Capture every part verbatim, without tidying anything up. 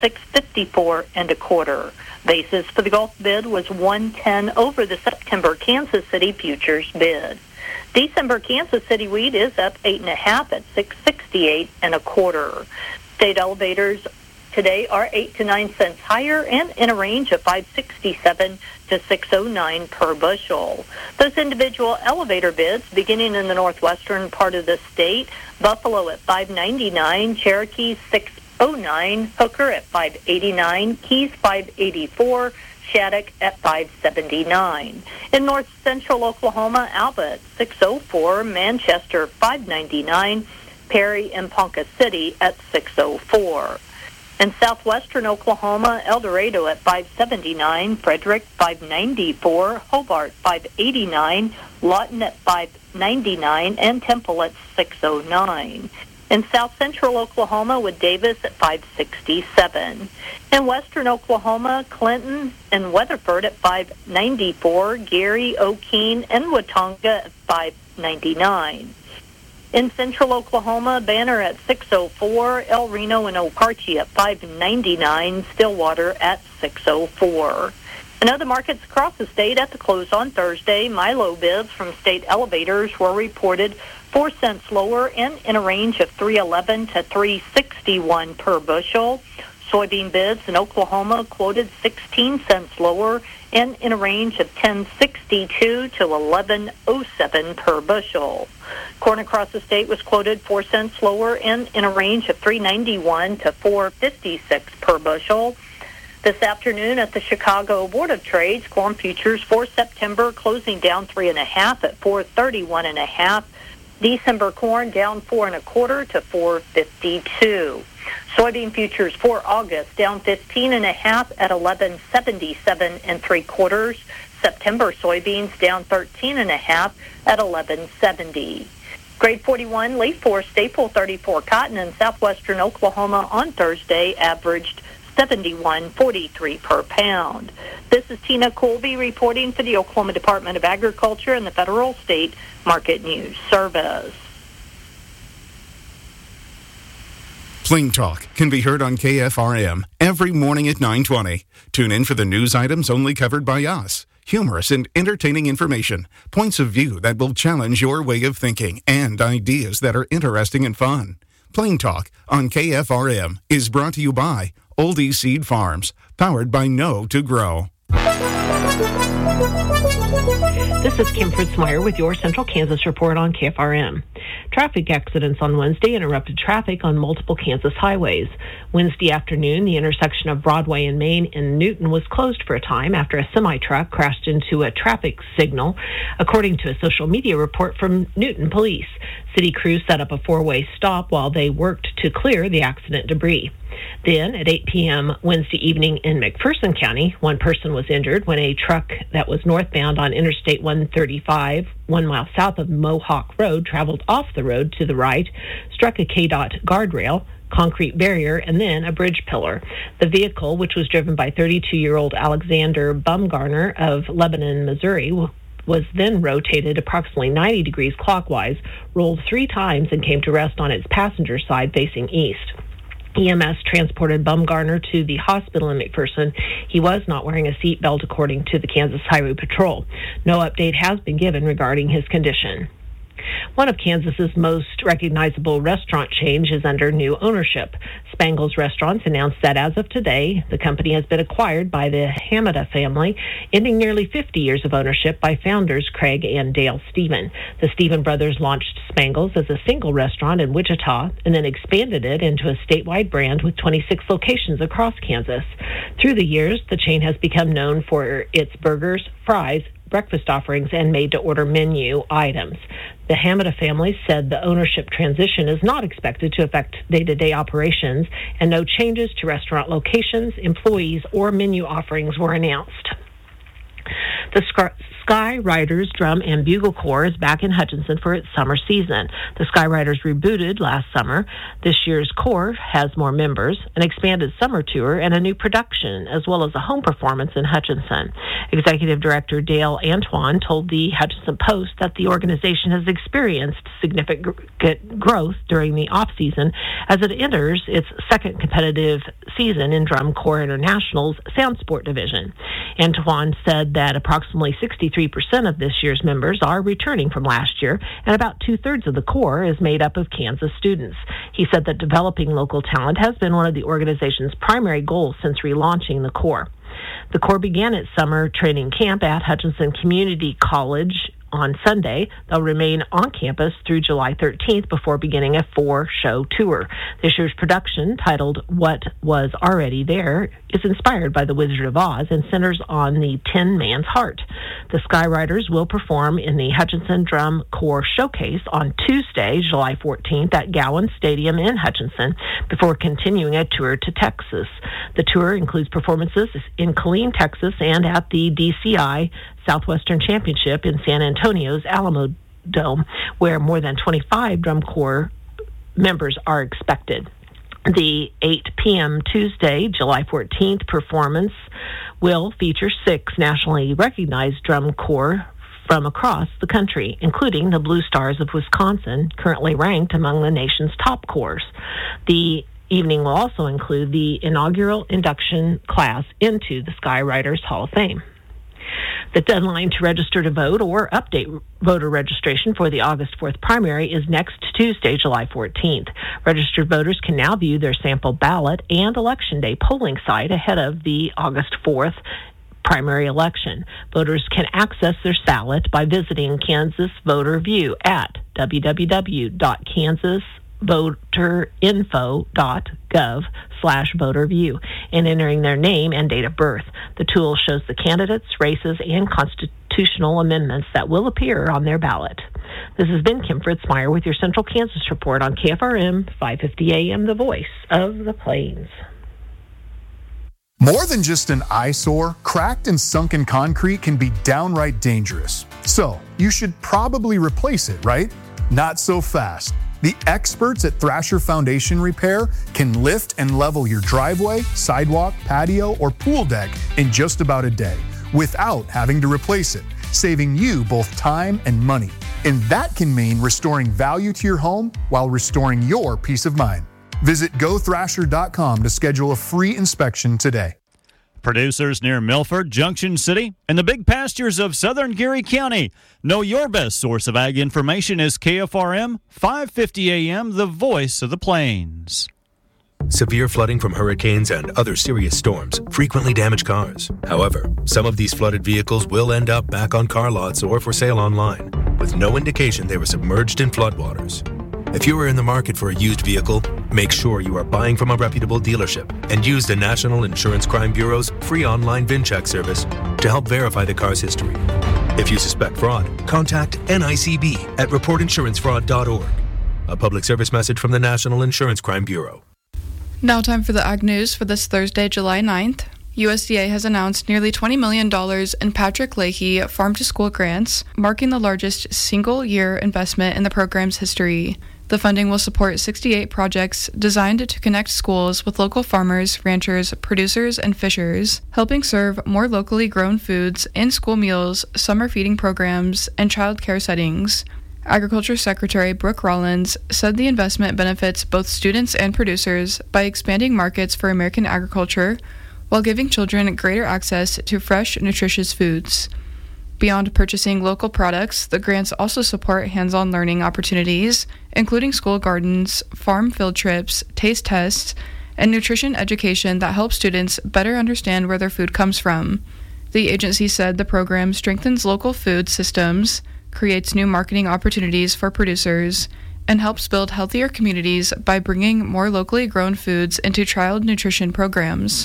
six fifty-four and a quarter. Basis for the Gulf bid was one ten over the September Kansas City futures bid. December Kansas City wheat is up eight and a half at six sixty-eight and a quarter. State elevators today are eight to nine cents higher and in a range of five sixty-seven to six oh nine per bushel. Those individual elevator bids beginning in the northwestern part of the state: Buffalo at five ninety-nine, Cherokee six oh nine, Hooker at five eighty-nine, Keys five eighty-four, Shattuck at five seventy-nine. In north central Oklahoma, Alba at six oh four, Manchester five ninety-nine, Perry and Ponca City at six oh four. In southwestern Oklahoma, El Dorado at five seventy-nine, Frederick five ninety-four, Hobart five eighty-nine, Lawton at five ninety-nine, and Temple at six oh nine. In south central Oklahoma, with Davis at five sixty-seven. In western Oklahoma, Clinton and Weatherford at five ninety-four, Gary, O'Keene, and Watonga at five ninety-nine. In central Oklahoma, Banner at six oh four, El Reno and Okarche at five ninety-nine, Stillwater at six oh four. In other markets across the state at the close on Thursday, Milo bids from state elevators were reported four cents lower and in a range of three eleven to three sixty-one per bushel. Soybean bids in Oklahoma quoted sixteen cents lower and in a range of ten sixty-two to eleven oh seven per bushel. Corn across the state was quoted four cents lower and in a range of three ninety-one to four fifty-six per bushel. This afternoon at the Chicago Board of Trades, corn futures for September closing down three and a half at four thirty-one and a half. December corn down four and a quarter to four fifty-two. Soybean futures for August down fifteen and a half at eleven seventy-seven and three quarters. September soybeans down thirteen and a half at eleven seventy. Grade forty-one leaf four staple thirty-four cotton in southwestern Oklahoma on Thursday averaged seventy-one forty-three per pound. This is Tina Colby reporting for the Oklahoma Department of Agriculture and the Federal State Market News Service. Plain Talk can be heard on K F R M every morning at nine twenty. Tune in for the news items only covered by us. Humorous and entertaining information, points of view that will challenge your way of thinking, and ideas that are interesting and fun. Plain Talk on K F R M is brought to you by Oldie Seed Farms, powered by Know to Grow. This is Kim Fritzmeyer with your Central Kansas report on K F R M. Traffic accidents on Wednesday interrupted traffic on multiple Kansas highways. Wednesday afternoon, the intersection of Broadway and Main in Newton was closed for a time after a semi-truck crashed into a traffic signal, according to a social media report from Newton Police. City crews set up a four-way stop while they worked to clear the accident debris. Then, at eight p.m. Wednesday evening in McPherson County, one person was injured when a truck that was northbound on Interstate one thirty-five, one mile south of Mohawk Road, traveled off the road to the right, struck a K DOT guardrail, concrete barrier, and then a bridge pillar. The vehicle, which was driven by thirty-two-year-old Alexander Bumgarner of Lebanon, Missouri, was then rotated approximately ninety degrees clockwise, rolled three times, and came to rest on its passenger side facing east. E M S transported Bumgarner to the hospital in McPherson. He was not wearing a seatbelt, according to the Kansas Highway Patrol. No update has been given regarding his condition. One of Kansas's most recognizable restaurant chains is under new ownership. Spangles Restaurants announced that as of today, the company has been acquired by the Hamada family, ending nearly fifty years of ownership by founders Craig and Dale Stephen. The Stephen brothers launched Spangles as a single restaurant in Wichita and then expanded it into a statewide brand with twenty-six locations across Kansas. Through the years, the chain has become known for its burgers, fries, breakfast offerings, and made-to-order menu items. The Hamada family said the ownership transition is not expected to affect day-to-day operations, and no changes to restaurant locations, employees, or menu offerings were announced. The Sky Riders Drum and Bugle Corps is back in Hutchinson for its summer season. The Sky Riders rebooted last summer. This year's corps has more members, an expanded summer tour, and a new production, as well as a home performance in Hutchinson. Executive Director Dale Antoine told the Hutchinson Post that the organization has experienced significant growth during the off-season as it enters its second competitive season in Drum Corps International's Sound Sport division. Antoine said that approximately sixty-three percent of this year's members are returning from last year, and about two-thirds of the Corps is made up of Kansas students. He said that developing local talent has been one of the organization's primary goals since relaunching the Corps. The Corps began its summer training camp at Hutchinson Community College on Sunday. They'll remain on campus through July thirteenth before beginning a four-show tour. This year's production, titled What Was Already There, is inspired by The Wizard of Oz and centers on the Tin Man's Heart. The Sky Riders will perform in the Hutchinson Drum Corps Showcase on Tuesday, July fourteenth at Gowan Stadium in Hutchinson before continuing a tour to Texas. The tour includes performances in Killeen, Texas, and at the D C I Southwestern Championship in San Antonio's Alamo Dome, where more than twenty-five Drum Corps members are expected. The eight p.m. Tuesday, July fourteenth performance will feature six nationally recognized Drum Corps from across the country, including the Blue Stars of Wisconsin, currently ranked among the nation's top corps. The evening will also include the inaugural induction class into the Sky Riders Hall of Fame. The deadline to register to vote or update voter registration for the August fourth primary is next Tuesday, July fourteenth. Registered voters can now view their sample ballot and Election Day polling site ahead of the August fourth primary election. Voters can access their ballot by visiting Kansas Voter View at w w w dot kansas voter info dot gov slash voter view and entering their name and date of birth. The tool shows the candidates, races, and constitutional amendments that will appear on their ballot. This has been Kim Fritzmeyer with your Central Kansas Report on K F R M five fifty A M, the voice of the Plains. More than just an eyesore, cracked and sunken concrete can be downright dangerous. So, you should probably replace it, right? Not so fast. The experts at Thrasher Foundation Repair can lift and level your driveway, sidewalk, patio, or pool deck in just about a day without having to replace it, saving you both time and money. And that can mean restoring value to your home while restoring your peace of mind. Visit go thrasher dot com to schedule a free inspection today. Producers near Milford, Junction City, and the big pastures of southern Geary County. Know your best source of ag information is K F R M five fifty A M, the voice of the Plains. Severe flooding from hurricanes and other serious storms frequently damage cars. However, some of these flooded vehicles will end up back on car lots or for sale online, with no indication they were submerged in floodwaters. If you are in the market for a used vehicle, make sure you are buying from a reputable dealership and use the National Insurance Crime Bureau's free online VIN check service to help verify the car's history. If you suspect fraud, contact N I C B at report insurance fraud dot org. A public service message from the National Insurance Crime Bureau. Now time for the Ag News for this Thursday, July ninth. U S D A has announced nearly twenty million dollars in Patrick Leahy farm-to-school grants, marking the largest single-year investment in the program's history. The funding will support sixty-eight projects designed to connect schools with local farmers, ranchers, producers, and fishers, helping serve more locally grown foods in school meals, summer feeding programs, and child care settings. Agriculture Secretary Brooke Rollins said the investment benefits both students and producers by expanding markets for American agriculture while giving children greater access to fresh, nutritious foods. Beyond purchasing local products, the grants also support hands-on learning opportunities, including school gardens, farm field trips, taste tests, and nutrition education that help students better understand where their food comes from. The agency said the program strengthens local food systems, creates new marketing opportunities for producers, and helps build healthier communities by bringing more locally grown foods into child nutrition programs.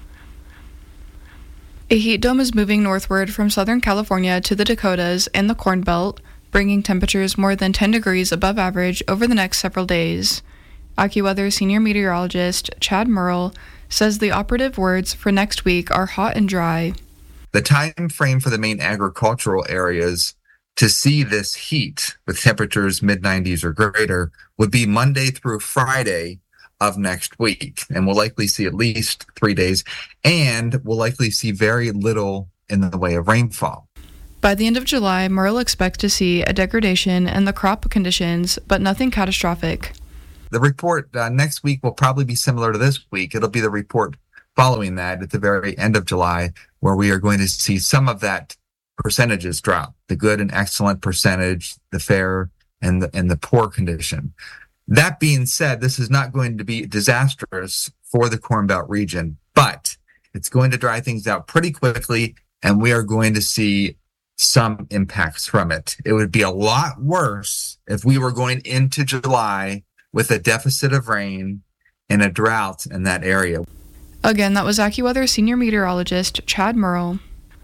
A heat dome is moving northward from Southern California to the Dakotas and the Corn Belt, bringing temperatures more than ten degrees above average over the next several days. AccuWeather senior meteorologist Chad Merle says the operative words for next week are hot and dry. The time frame for the main agricultural areas to see this heat with temperatures mid nineties or greater would be Monday through Friday of next week. And we'll likely see at least three days, and we'll likely see very little in the way of rainfall. By the end of July, Merle expects to see a degradation in the crop conditions, but nothing catastrophic. The report uh, next week will probably be similar to this week. It'll be the report following that at the very end of July, where we are going to see some of that percentages drop, the good and excellent percentage, the fair and the, and the poor condition. That being said, this is not going to be disastrous for the Corn Belt region, but it's going to dry things out pretty quickly, and we are going to see some impacts from it. It would be a lot worse if we were going into July with a deficit of rain and a drought in that area. Again, that was AccuWeather senior meteorologist Chad Merle.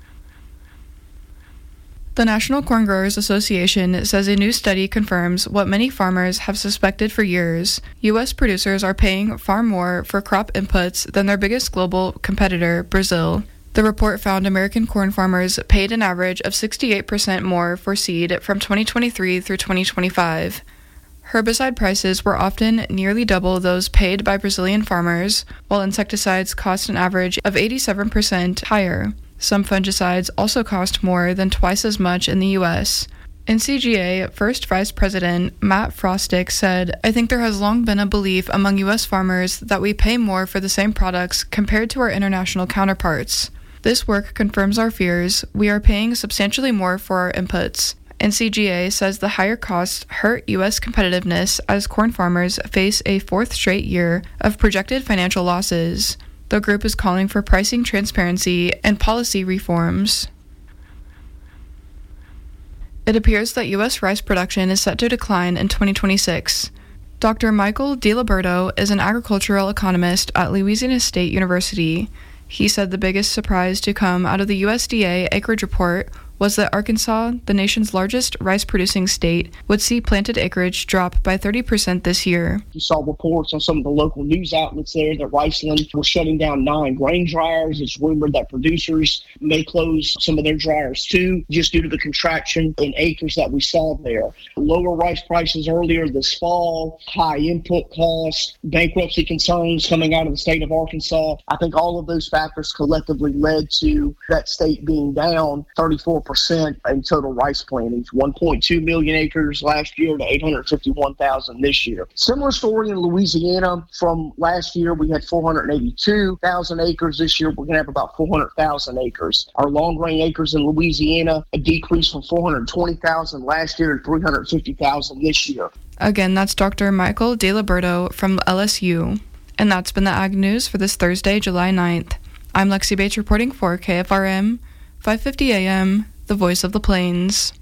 The National Corn Growers Association says a new study confirms what many farmers have suspected for years. U S producers are paying far more for crop inputs than their biggest global competitor, Brazil. The report found American corn farmers paid an average of sixty-eight percent more for seed from twenty twenty-three through twenty twenty-five. Herbicide prices were often nearly double those paid by Brazilian farmers, while insecticides cost an average of eighty-seven percent higher. Some fungicides also cost more than twice as much in the U S. N C G A First Vice President Matt Frostick said, "I think there has long been a belief among U S farmers that we pay more for the same products compared to our international counterparts. This work confirms our fears. We are paying substantially more for our inputs." N C G A says the higher costs hurt U S competitiveness as corn farmers face a fourth straight year of projected financial losses. The group is calling for pricing transparency and policy reforms. It appears that U S rice production is set to decline in twenty twenty-six. Doctor Michael DiLiberto is an agricultural economist at Louisiana State University. He said the biggest surprise to come out of the U S D A acreage report was that Arkansas, the nation's largest rice-producing state, would see planted acreage drop by thirty percent this year. You saw reports on some of the local news outlets there that Riceland were shutting down nine grain dryers. It's rumored that producers may close some of their dryers too, just due to the contraction in acres that we saw there. Lower rice prices earlier this fall, high input costs, bankruptcy concerns coming out of the state of Arkansas. I think all of those factors collectively led to that state being down thirty-four percent in total rice plantings, one point two million acres last year to eight hundred fifty-one thousand this year. Similar story in Louisiana. From last year, we had four hundred eighty-two thousand acres. This year, we're going to have about four hundred thousand acres. Our long grain acres in Louisiana, a decrease from four hundred twenty thousand last year to three hundred fifty thousand this year. Again, that's Doctor Michael DiLiberto from L S U. And that's been the Ag News for this Thursday, July ninth. I'm Lexi Bates reporting for K F R M, five fifty A M, the Voice of the Plains.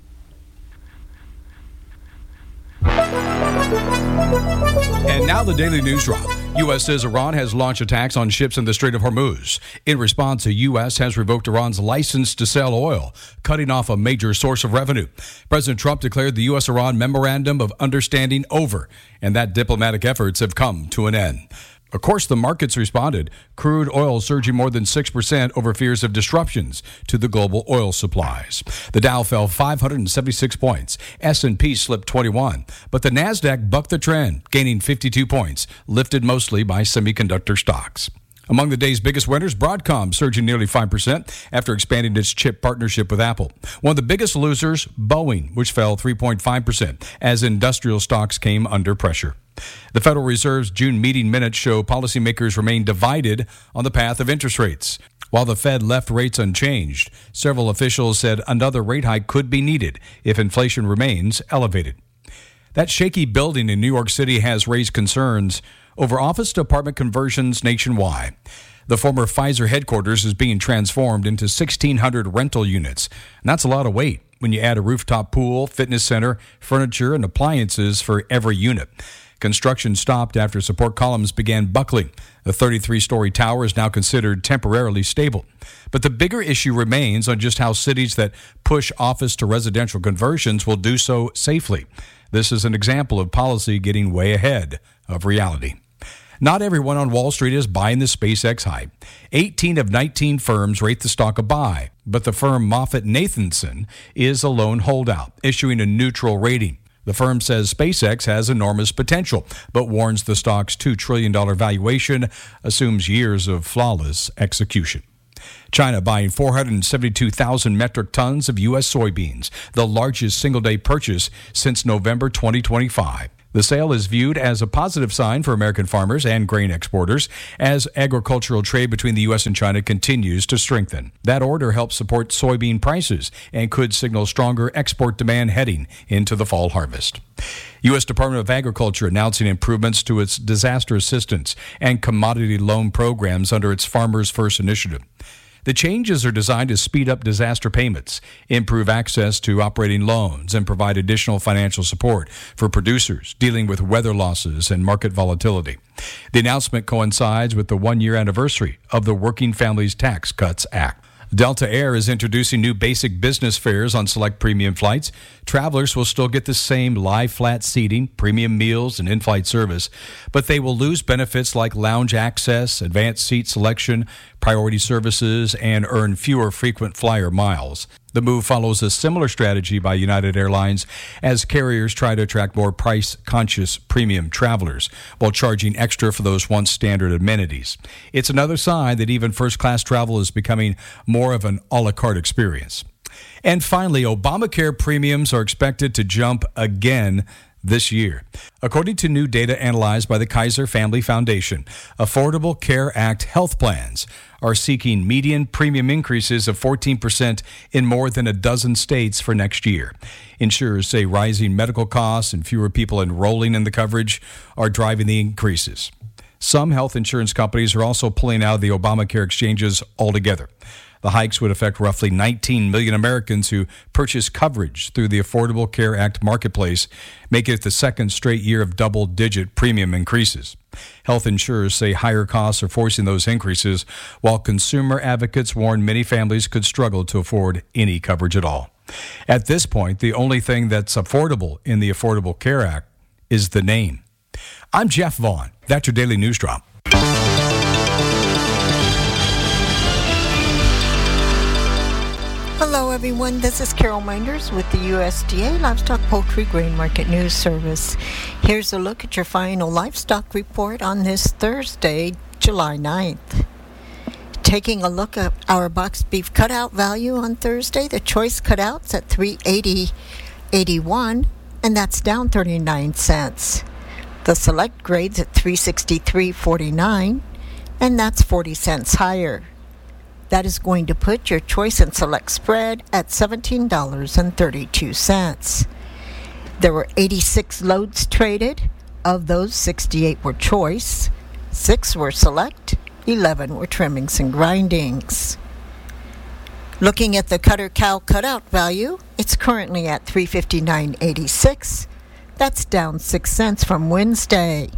And now the Daily News Drop. U S says Iran has launched attacks on ships in the Strait of Hormuz. In response, the U S has revoked Iran's license to sell oil, cutting off a major source of revenue. President Trump declared the U S-Iran Memorandum of Understanding over, and that diplomatic efforts have come to an end. Of course, the markets responded. Crude oil surging more than six percent over fears of disruptions to the global oil supplies. The Dow fell five hundred seventy-six points. S and P slipped twenty-one. But the Nasdaq bucked the trend, gaining fifty-two points, lifted mostly by semiconductor stocks. Among the day's biggest winners, Broadcom surging nearly five percent after expanding its chip partnership with Apple. One of the biggest losers, Boeing, which fell three point five percent as industrial stocks came under pressure. The Federal Reserve's June meeting minutes show policymakers remain divided on the path of interest rates. While the Fed left rates unchanged, several officials said another rate hike could be needed if inflation remains elevated. That shaky building in New York City has raised concerns over office to apartment conversions nationwide. The former Pfizer headquarters is being transformed into sixteen hundred rental units, and that's a lot of weight when you add a rooftop pool, fitness center, furniture, and appliances for every unit. Construction stopped after support columns began buckling. The thirty-three story tower is now considered temporarily stable. But the bigger issue remains on just how cities that push office to residential conversions will do so safely. This is an example of policy getting way ahead of reality. Not everyone on Wall Street is buying the SpaceX hype. eighteen of nineteen firms rate the stock a buy, but the firm MoffettNathanson is a lone holdout, issuing a neutral rating. The firm says SpaceX has enormous potential, but warns the stock's two trillion dollars valuation assumes years of flawless execution. China buying four hundred seventy-two thousand metric tons of U S soybeans, the largest single-day purchase since November twenty twenty-five. The sale is viewed as a positive sign for American farmers and grain exporters as agricultural trade between the U S and China continues to strengthen. That order helps support soybean prices and could signal stronger export demand heading into the fall harvest. U S Department of Agriculture announcing improvements to its disaster assistance and commodity loan programs under its Farmers First initiative. The changes are designed to speed up disaster payments, improve access to operating loans, and provide additional financial support for producers dealing with weather losses and market volatility. The announcement coincides with the one-year anniversary of the Working Families Tax Cuts Act. Delta Air is introducing new basic business fares on select premium flights. Travelers will still get the same lie-flat seating, premium meals, and in-flight service, but they will lose benefits like lounge access, advanced seat selection, priority services, and earn fewer frequent flyer miles. The move follows a similar strategy by United Airlines as carriers try to attract more price-conscious premium travelers while charging extra for those once standard amenities. It's another sign that even first-class travel is becoming more of an a la carte experience. And finally, Obamacare premiums are expected to jump again this year. According to new data analyzed by the Kaiser Family Foundation, Affordable Care Act health plans are seeking median premium increases of fourteen percent in more than a dozen states for next year. Insurers say rising medical costs and fewer people enrolling in the coverage are driving the increases. Some health insurance companies are also pulling out of the Obamacare exchanges altogether. The hikes would affect roughly nineteen million Americans who purchase coverage through the Affordable Care Act marketplace, making it the second straight year of double-digit premium increases. Health insurers say higher costs are forcing those increases, while consumer advocates warn many families could struggle to afford any coverage at all. At this point, the only thing that's affordable in the Affordable Care Act is the name. I'm Jeff Vaughn. That's your Daily News Drop. Hello, everyone. This is Carol Minders with the U S D A Livestock Poultry Grain Market News Service. Here's a look at your final livestock report on this Thursday, July ninth. Taking a look at our boxed beef cutout value on Thursday, the choice cutouts at three eighty eighty-one, and that's down thirty-nine cents. The select grades at three sixty-three forty-nine, and that's forty cents higher. That is going to put your choice and select spread at seventeen dollars and thirty-two cents. There were eighty-six loads traded. Of those, sixty-eight were choice, six were select, eleven were trimmings and grindings. Looking at the cutter cow cutout value, it's currently at three fifty-nine eighty-six. That's down six cents from Wednesday.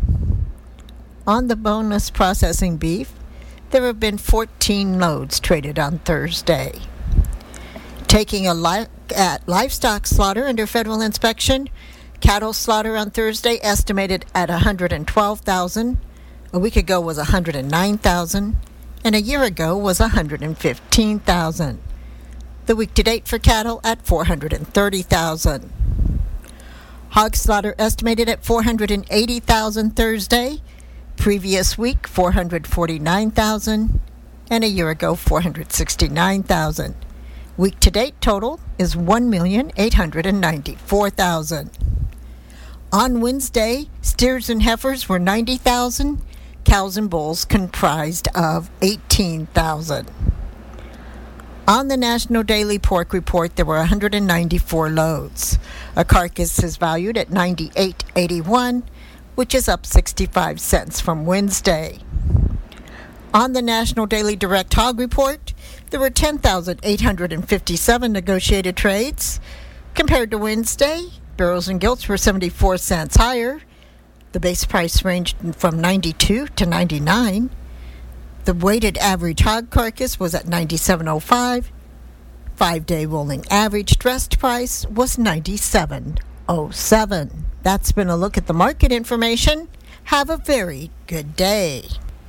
On the boneless processing beef, there have been fourteen loads traded on Thursday. Taking a look at livestock slaughter under federal inspection, cattle slaughter on Thursday estimated at one hundred twelve thousand. A week ago was one hundred nine thousand, and a year ago was one hundred fifteen thousand. The week to date for cattle at four hundred thirty thousand. Hog slaughter estimated at four hundred eighty thousand Thursday. Previous week, four hundred forty-nine thousand, and a year ago, four hundred sixty-nine thousand. Week-to-date total is one million eight hundred ninety-four thousand. On Wednesday, steers and heifers were ninety thousand, cows and bulls comprised of eighteen thousand. On the National Daily Pork Report, there were one hundred ninety-four loads. A carcass is valued at ninety-eight eighty-one, which is up sixty-five cents from Wednesday. On the National Daily Direct Hog Report, there were ten thousand eight hundred fifty-seven negotiated trades. Compared to Wednesday, barrels and gilts were seventy-four cents higher. The base price ranged from ninety-two to ninety-nine. The weighted average hog carcass was at ninety-seven oh five. Five-day rolling average dressed price was ninety-seven oh seven. That's been a look at the market information. Have a very good day.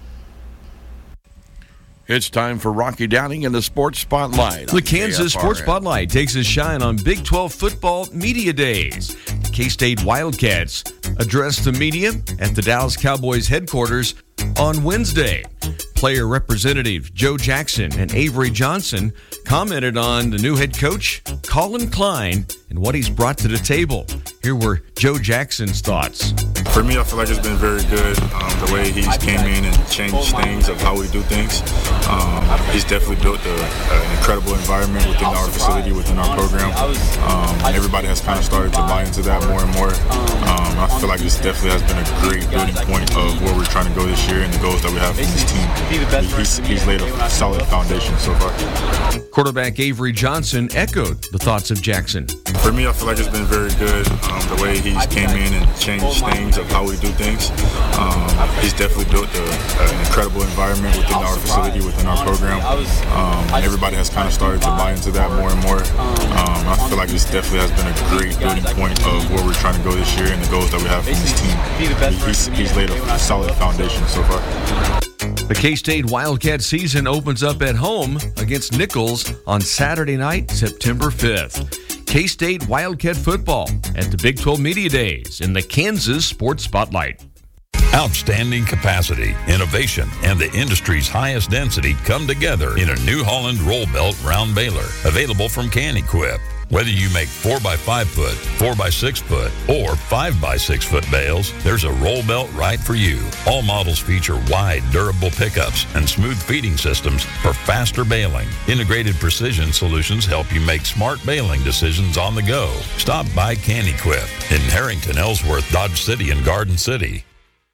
It's time for Rocky Downing in the Sports Spotlight. The Kansas Sports Spotlight takes a shine on Big twelve football media days. The K-State Wildcats addressed the media at the Dallas Cowboys headquarters on Wednesday. Player representatives Joe Jackson and Avery Johnson commented on the new head coach, Colin Klein, and what he's brought to the table. Here were Joe Jackson's thoughts. For me, I feel like it's been very good. Um, the way he's came in and changed things of how we do things. Um, he's definitely built a, an incredible environment within our facility, within our program. Um, everybody has kind of started to buy into that more and more. Um, I feel like this definitely has been a great building point of where we're trying to go this year and the goals that we have for this team. He's, he's laid a solid foundation so far. Quarterback Avery Johnson echoed the thoughts of Jackson. For me, I feel like it's been very good. Um, the way he's came in and changed things of how we do things. Um, he's definitely built a, an incredible environment within our facility, within our program. Um, everybody has kind of started to buy into that more and more. Um, I feel like this definitely has been a great building point of where we're trying to go this year and the goals that we have for this team. He's, he's laid a solid foundation so far. The K-State Wildcat season opens up at home against Nichols on Saturday night, September fifth. K-State Wildcat football at the Big twelve Media Days in the Kansas Sports Spotlight. Outstanding capacity, innovation, and the industry's highest density come together in a New Holland roll belt round baler, available from Can-Equip. Whether you make four by five foot, four by six foot, or five by six foot bales, there's a roll belt right for you. All models feature wide, durable pickups and smooth feeding systems for faster baling. Integrated precision solutions help you make smart baling decisions on the go. Stop by Can-Equip in Harrington, Ellsworth, Dodge City, and Garden City.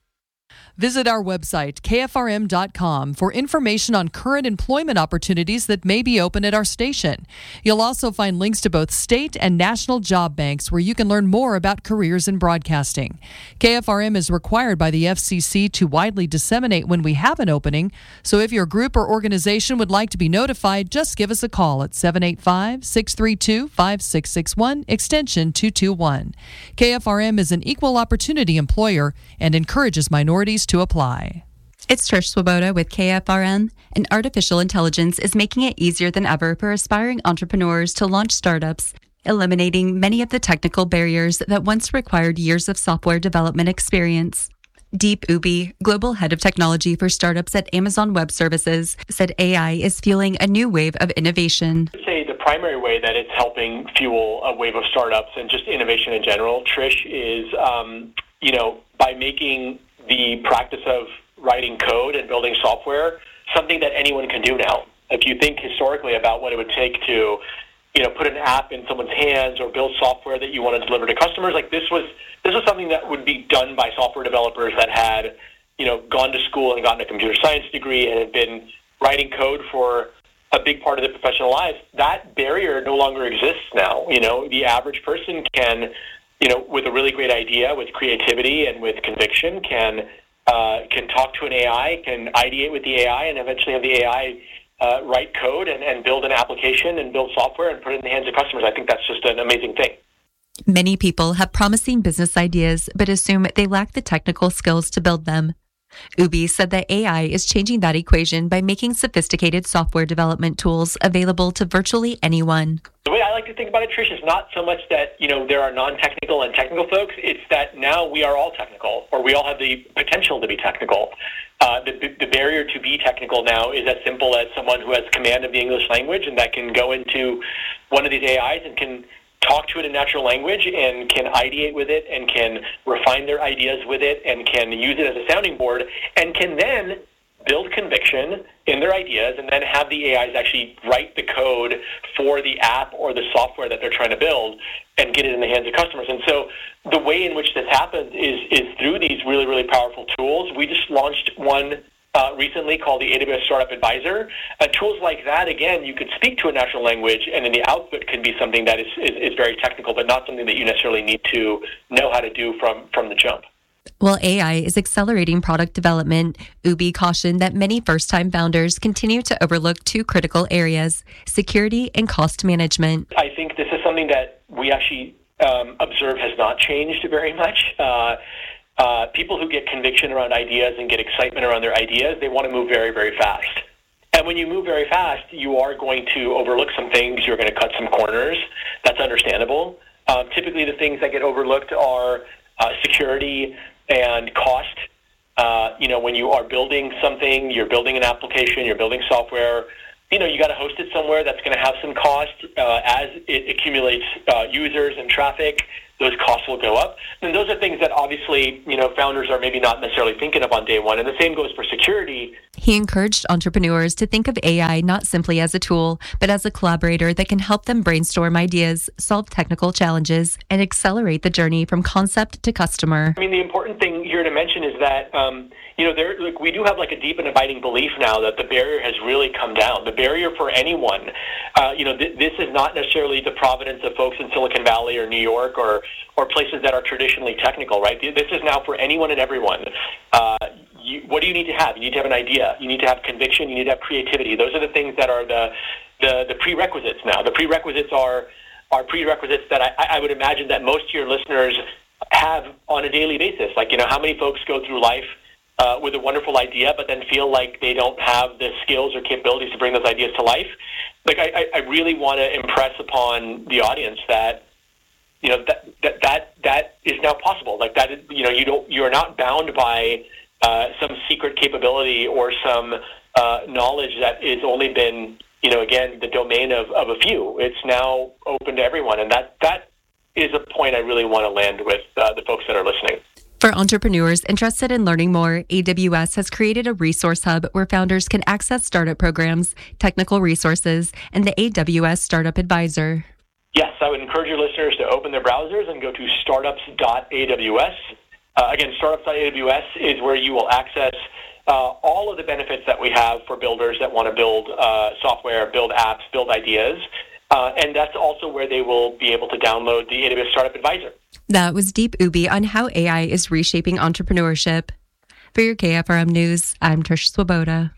Visit our website, K F R M dot com, for information on current employment opportunities that may be open at our station. You'll also find links to both state and national job banks where you can learn more about careers in broadcasting. K F R M is required by the F C C to widely disseminate when we have an opening, so if your group or organization would like to be notified, just give us a call at seven eight five, six three two, five six six one, extension two two one. K F R M is an equal opportunity employer and encourages minorities to apply. It's Trish Swoboda with K F R M, and artificial intelligence is making it easier than ever for aspiring entrepreneurs to launch startups, eliminating many of the technical barriers that once required years of software development experience. Deep Ubi, global head of technology for startups at Amazon Web Services, said A I is fueling a new wave of innovation. I'd say the primary way that it's helping fuel a wave of startups and just innovation in general, Trish, is um, you know by making the practice of writing code and building software something that anyone can do now. If you think historically about what it would take to, you know, put an app in someone's hands or build software that you want to deliver to customers, like this was this was something that would be done by software developers that had, you know, gone to school and gotten a computer science degree and had been writing code for a big part of their professional lives. That barrier no longer exists now. You know, the average person can, you know, with a really great idea, with creativity and with conviction, can uh, can talk to an A I, can ideate with the A I, and eventually have the A I uh, write code and, and build an application and build software and put it in the hands of customers. I think that's just an amazing thing. Many people have promising business ideas, but assume they lack the technical skills to build them. Ubi said that A I is changing that equation by making sophisticated software development tools available to virtually anyone. The way I like to think about it, Trish, is not so much that, you know, there are non-technical and technical folks. It's that now we are all technical, or we all have the potential to be technical. Uh, the, the barrier to be technical now is as simple as someone who has command of the English language and that can go into one of these A Is and can talk to it in natural language and can ideate with it and can refine their ideas with it and can use it as a sounding board and can then build conviction in their ideas and then have the A Is actually write the code for the app or the software that they're trying to build and get it in the hands of customers. And so the way in which this happens is is through these really, really powerful tools. We just launched one Uh, recently called the A W S Startup Advisor. Uh, tools like that, again, you could speak to a natural language and then the output can be something that is, is, is very technical, but not something that you necessarily need to know how to do from, from the jump. While A I is accelerating product development, Ubi cautioned that many first-time founders continue to overlook two critical areas, security and cost management. I think this is something that we actually um, observe has not changed very much. Uh, uh, people who get conviction around ideas and get excitement around their ideas, they want to move very, very fast. And when you move very fast, you are going to overlook some things. You're going to cut some corners. That's understandable. Um, typically, the things that get overlooked are uh, security and cost. Uh, you know, when you are building something, you're building an application, you're building software, you know, you got to host it somewhere that's going to have some cost. Uh, as it accumulates uh, users and traffic, those costs will go up. And those are things that obviously, you know, founders are maybe not necessarily thinking of on day one. And the same goes for security. He encouraged entrepreneurs to think of A I not simply as a tool, but as a collaborator that can help them brainstorm ideas, solve technical challenges, and accelerate the journey from concept to customer. I mean, the important thing here to mention is that, um, you know, there, like, we do have like a deep and abiding belief now that the barrier has really come down. The barrier for anyone, uh, you know, th- this is not necessarily the providence of folks in Silicon Valley or New York or or places that are traditionally technical, right? This is now for anyone and everyone. Uh, you, what do you need to have? You need to have an idea. You need to have conviction. You need to have creativity. Those are the things that are the the, the prerequisites now. The prerequisites are are prerequisites that I, I would imagine that most of your listeners have on a daily basis. Like, you know, how many folks go through life uh, with a wonderful idea, but then feel like they don't have the skills or capabilities to bring those ideas to life? Like, I, I really want to impress upon the audience that, you know, that, that that that is now possible. Like that, is, you know, you don't, you're not bound by uh, some secret capability or some uh, knowledge that has only been, you know, again, the domain of, of a few. It's now open to everyone, and that that is a point I really want to land with uh, the folks that are listening. For entrepreneurs interested in learning more, A W S has created a resource hub where founders can access startup programs, technical resources, and the A W S Startup Advisor. Yes, I would encourage your listeners to open their browsers and go to startups dot A W S. Uh, again, startups dot A W S is where you will access uh, all of the benefits that we have for builders that want to build uh, software, build apps, build ideas. Uh, and that's also where they will be able to download the A W S Startup Advisor. That was Deep Ubi on how A I is reshaping entrepreneurship. For your K F R M News, I'm Trish Swoboda.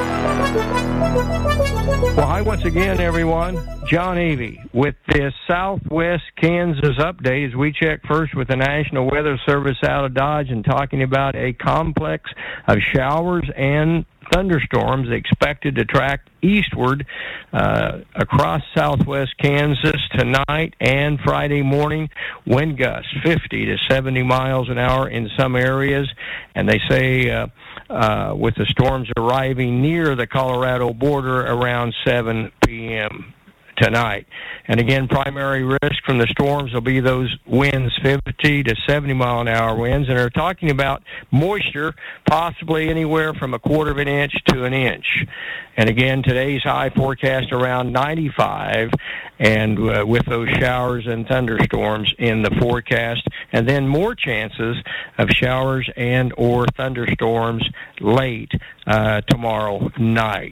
Well, hi once again, everyone. John Avey with this Southwest Kansas update as we check first with the National Weather Service out of Dodge and talking about a complex of showers and thunderstorms expected to track eastward uh, across southwest Kansas tonight and Friday morning. Wind gusts fifty to seventy miles an hour in some areas, and they say uh, uh, with the storms arriving near the Colorado border around seven p.m. tonight. And again, primary risk from the storms will be those winds, fifty to seventy mile an hour winds, and they're talking about moisture possibly anywhere from a quarter of an inch to an inch. And again, today's high forecast around ninety-five, and uh, with those showers and thunderstorms in the forecast, and then more chances of showers and or thunderstorms late uh, tomorrow night.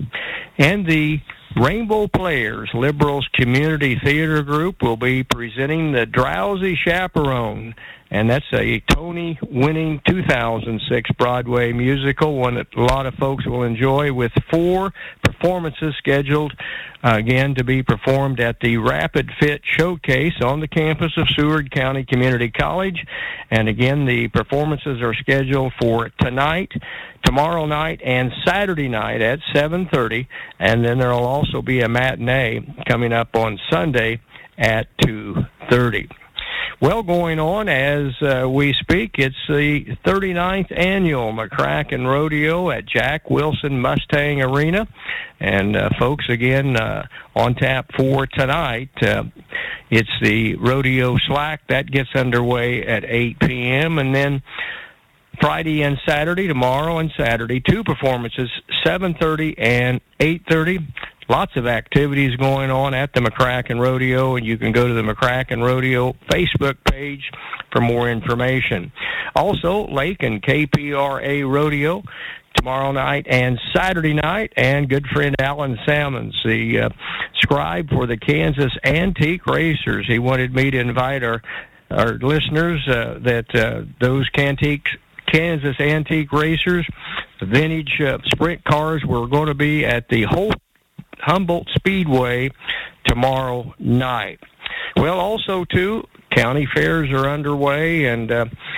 And the Rainbow Players Liberals Community Theater Group will be presenting The Drowsy Chaperone, and that's a Tony-winning two thousand six Broadway musical, one that a lot of folks will enjoy, with four performances scheduled, uh, again, to be performed at the Rapid Fit Showcase on the campus of Seward County Community College. And again, the performances are scheduled for tonight, tomorrow night, and Saturday night at seven thirty, and then there will also be a matinee coming up on Sunday at two thirty. Well, going on as uh, we speak, it's the thirty-ninth annual McCracken Rodeo at Jack Wilson Mustang Arena. And, uh, folks, again, uh, on tap for tonight, uh, it's the Rodeo Slack. That gets underway at eight p.m. And then Friday and Saturday, tomorrow and Saturday, two performances, seven thirty and eight thirty. Lots of activities going on at the McCracken Rodeo, and you can go to the McCracken Rodeo Facebook page for more information. Also, Lake and K P R A Rodeo tomorrow night and Saturday night, and good friend Alan Salmons, the uh, scribe for the Kansas Antique Racers. He wanted me to invite our, our listeners uh, that uh, those Cantiques Kansas Antique Racers, the vintage uh, sprint cars, were going to be at the Holt Humboldt Speedway tomorrow night. Well, also, too, county fairs are underway, and uh,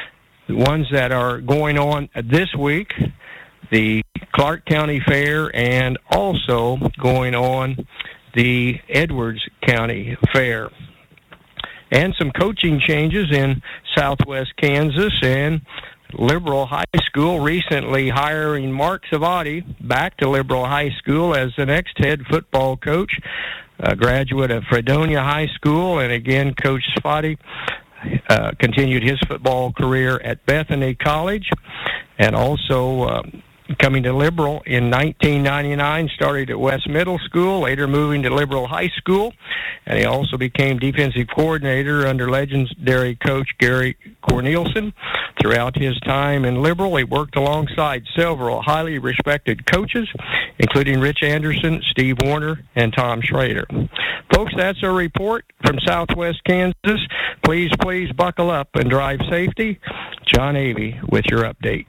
the ones that are going on this week, the Clark County Fair, and also going on the Edwards County Fair. And some coaching changes in Southwest Kansas, and Liberal High School recently hiring Mark Savati back to Liberal High School as the next head football coach, a graduate of Fredonia High School. And again, Coach Savati uh, continued his football career at Bethany College, and also uh, coming to Liberal in nineteen ninety-nine, started at West Middle School, later moving to Liberal High School, and he also became defensive coordinator under legendary coach Gary Cornelison. Throughout his time in Liberal, he worked alongside several highly respected coaches, including Rich Anderson, Steve Warner, and Tom Schrader. Folks, that's our report from Southwest Kansas. Please, please buckle up and drive safety. John Avey with your update.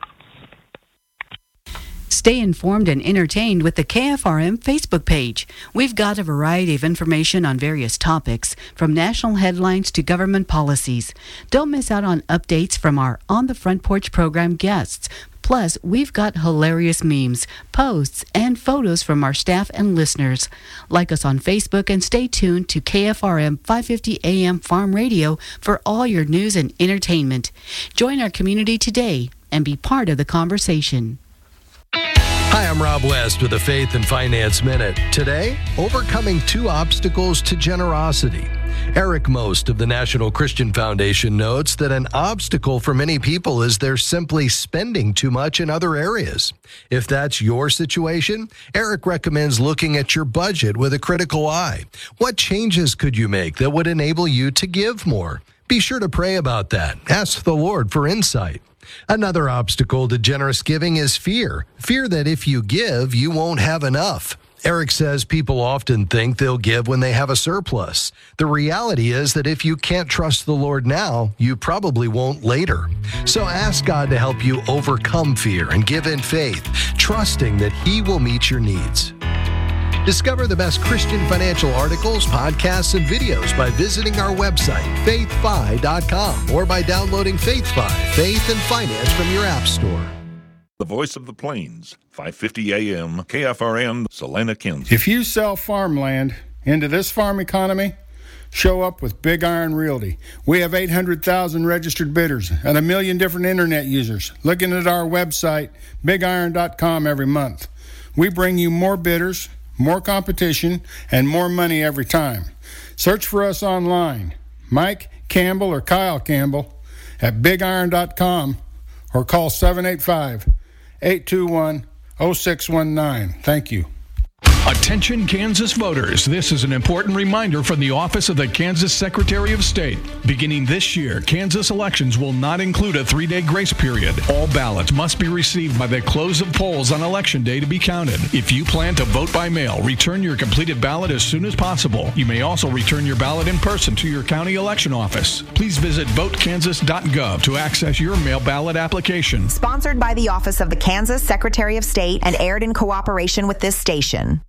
Stay informed and entertained with the K F R M Facebook page. We've got a variety of information on various topics, from national headlines to government policies. Don't miss out on updates from our On the Front Porch program guests. Plus, we've got hilarious memes, posts, and photos from our staff and listeners. Like us on Facebook and stay tuned to K F R M five fifty A M Farm Radio for all your news and entertainment. Join our community today and be part of the conversation. Hi, I'm Rob West with the Faith and Finance Minute. Today, overcoming two obstacles to generosity. Eric Most of the National Christian Foundation notes that an obstacle for many people is they're simply spending too much in other areas. If that's your situation, Eric recommends looking at your budget with a critical eye. What changes could you make that would enable you to give more? Be sure to pray about that. Ask the Lord for insight. Another obstacle to generous giving is fear. Fear that if you give, you won't have enough. Eric says people often think they'll give when they have a surplus. The reality is that if you can't trust the Lord now, you probably won't later. So ask God to help you overcome fear and give in faith, trusting that He will meet your needs. Discover the best Christian financial articles, podcasts, and videos by visiting our website, faith fi dot com, or by downloading FaithFi, Faith and Finance from your app store. The Voice of the Plains, five fifty A M, K F R M, Salina, Kansas. If you sell farmland into this farm economy, show up with Big Iron Realty. We have eight hundred thousand registered bidders and a million different internet users looking at our website, big iron dot com, every month. We bring you more bidders, more competition, and more money every time. Search for us online, Mike Campbell or Kyle Campbell at big iron dot com, or call seven eight five, eight two one, zero six one nine. Thank you. Attention Kansas voters, this is an important reminder from the Office of the Kansas Secretary of State. Beginning this year, Kansas elections will not include a three-day grace period. All ballots must be received by the close of polls on Election Day to be counted. If you plan to vote by mail, return your completed ballot as soon as possible. You may also return your ballot in person to your county election office. Please visit vote kansas dot gov to access your mail ballot application. Sponsored by the Office of the Kansas Secretary of State and aired in cooperation with this station.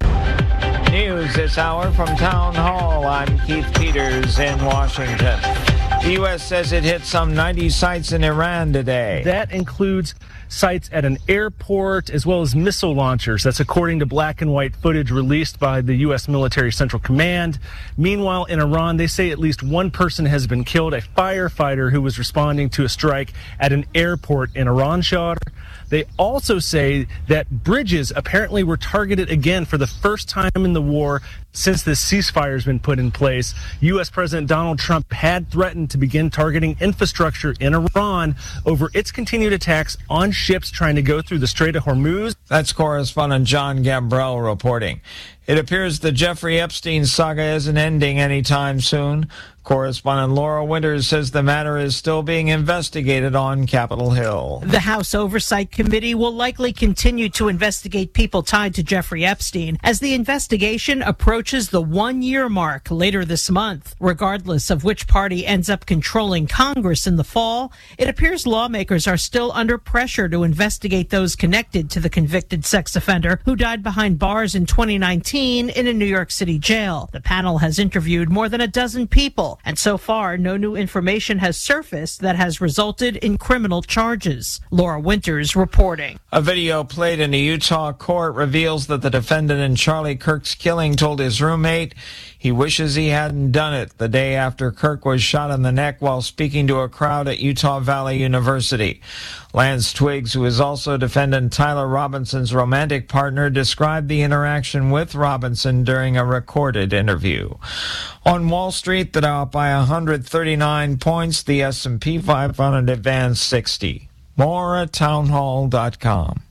News this hour from Town Hall. I'm Keith Peters in Washington. The U S says it hit some ninety sites in Iran today. That includes sites at an airport as well as missile launchers. That's according to black and white footage released by the U S Military Central Command. Meanwhile, in Iran, they say at least one person has been killed, a firefighter who was responding to a strike at an airport in Iranshar. They also say that bridges apparently were targeted again for the first time in the war since this ceasefire has been put in place. U S President Donald Trump had threatened to begin targeting infrastructure in Iran over its continued attacks on ships trying to go through the Strait of Hormuz. That's correspondent John Gambrell reporting. It appears the Jeffrey Epstein saga isn't ending anytime soon. Correspondent Laura Winters says the matter is still being investigated on Capitol Hill. The House Oversight Committee will likely continue to investigate people tied to Jeffrey Epstein as the investigation approaches the one-year mark later this month. Regardless of which party ends up controlling Congress in the fall, it appears lawmakers are still under pressure to investigate those connected to the convicted sex offender who died behind bars in twenty nineteen eighteen in a New York City jail. The panel has interviewed more than a dozen people, and so far, no new information has surfaced that has resulted in criminal charges. Laura Winters reporting. A video played in a Utah court reveals that the defendant in Charlie Kirk's killing told his roommate he wishes he hadn't done it the day after Kirk was shot in the neck while speaking to a crowd at Utah Valley University. Lance Twiggs, who is also defendant Tyler Robinson's romantic partner, described the interaction with Robinson during a recorded interview. On Wall Street, the Dow up by one hundred thirty-nine points, the S and P five hundred advanced sixty. More at townhall dot com.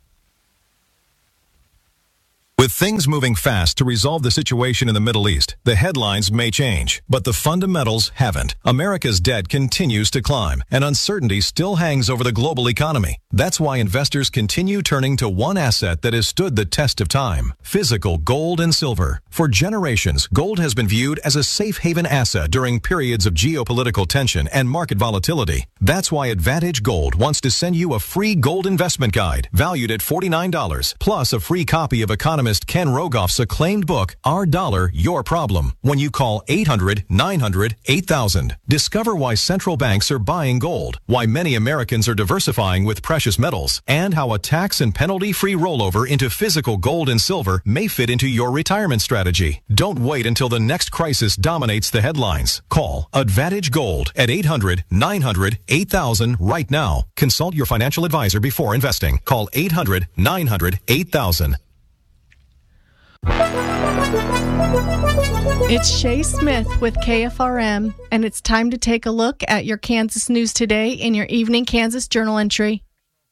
With things moving fast to resolve the situation in the Middle East, the headlines may change, but the fundamentals haven't. America's debt continues to climb, and uncertainty still hangs over the global economy. That's why investors continue turning to one asset that has stood the test of time: physical gold and silver. For generations, gold has been viewed as a safe haven asset during periods of geopolitical tension and market volatility. That's why Advantage Gold wants to send you a free gold investment guide valued at forty-nine dollars, plus a free copy of economist Ken Rogoff's acclaimed book, Our Dollar, Your Problem, when you call eight hundred, nine hundred, eight thousand. Discover why central banks are buying gold, why many Americans are diversifying with precious metals, and how a tax and penalty-free rollover into physical gold and silver may fit into your retirement strategy. Don't wait until the next crisis dominates the headlines. Call Advantage Gold at eight hundred, nine hundred, eight thousand right now. Consult your financial advisor before investing. Call eight hundred, nine hundred, eight thousand. It's Shay Smith with K F R M, and it's time to take a look at your Kansas news today in your Evening Kansas Journal entry.